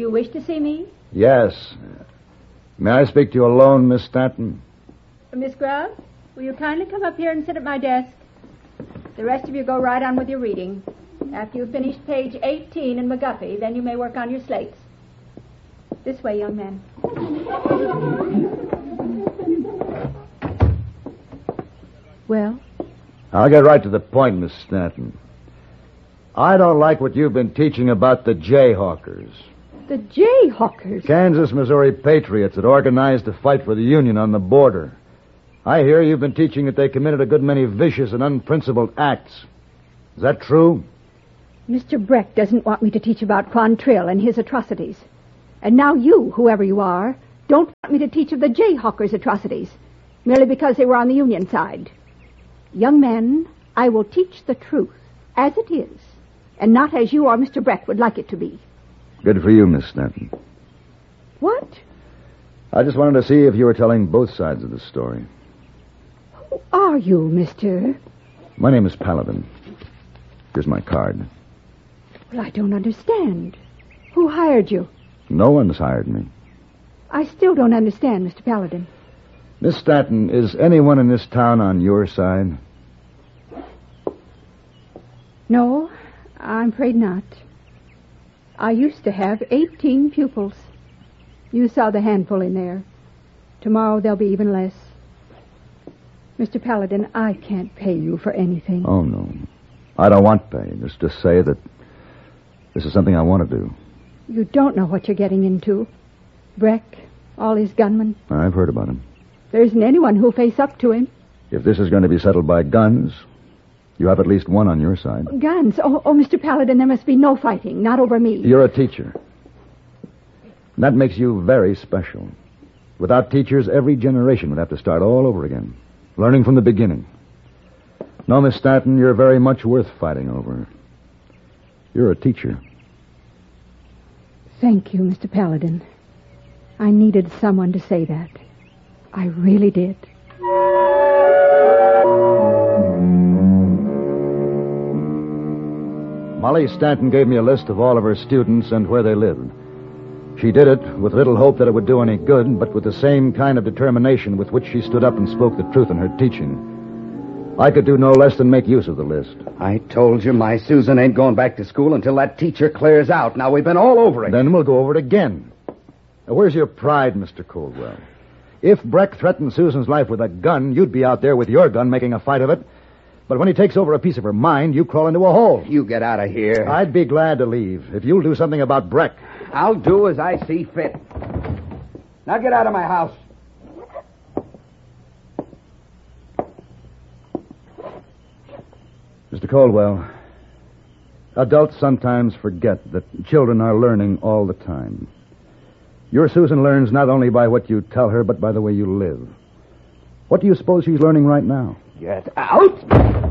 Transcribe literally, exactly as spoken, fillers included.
You wish to see me? Yes. May I speak to you alone, Miss Stanton? Miss Grubb, will you kindly come up here and sit at my desk? The rest of you go right on with your reading. After you've finished page eighteen in McGuffey, then you may work on your slates. This way, young man. Well? I'll get right to the point, Miss Stanton. I don't like what you've been teaching about the Jayhawkers. The Jayhawkers? Kansas, Missouri patriots that organized to fight for the Union on the border. I hear you've been teaching that they committed a good many vicious and unprincipled acts. Is that true? Mister Breck doesn't want me to teach about Quantrill and his atrocities. And now you, whoever you are, don't want me to teach of the Jayhawkers' atrocities, merely because they were on the Union side. Young men, I will teach the truth as it is, and not as you or Mister Breck would like it to be. Good for you, Miss Stanton. What? I just wanted to see if you were telling both sides of the story. Who are you, mister? My name is Paladin. Here's my card. Well, I don't understand. Who hired you? No one's hired me. I still don't understand, Mister Paladin. Miss Stanton, is anyone in this town on your side? No, I'm afraid not. I used to have eighteen pupils. You saw the handful in there. Tomorrow there'll be even less. Mister Paladin, I can't pay you for anything. Oh, no. I don't want pay. Just to say that this is something I want to do. You don't know what you're getting into. Breck, all his gunmen. I've heard about him. There isn't anyone who'll face up to him. If this is going to be settled by guns, you have at least one on your side. Guns? Oh, oh, Mister Paladin, there must be no fighting. Not over me. You're a teacher. That makes you very special. Without teachers, every generation would have to start all over again, learning from the beginning. No, Miss Stanton, you're very much worth fighting over. You're a teacher. Thank you, Mister Paladin. I needed someone to say that. I really did. Molly Stanton gave me a list of all of her students and where they lived. She did it with little hope that it would do any good, but with the same kind of determination with which she stood up and spoke the truth in her teaching. I could do no less than make use of the list. I told you my Susan ain't going back to school until that teacher clears out. Now, we've been all over it. Then we'll go over it again. Now, where's your pride, Mister Coldwell? If Breck threatened Susan's life with a gun, you'd be out there with your gun making a fight of it. But when he takes over a piece of her mind, you crawl into a hole. You get out of here. I'd be glad to leave if you'll do something about Breck. I'll do as I see fit. Now get out of my house. Mister Caldwell, adults sometimes forget that children are learning all the time. Your Susan learns not only by what you tell her, but by the way you live. What do you suppose she's learning right now? Get out!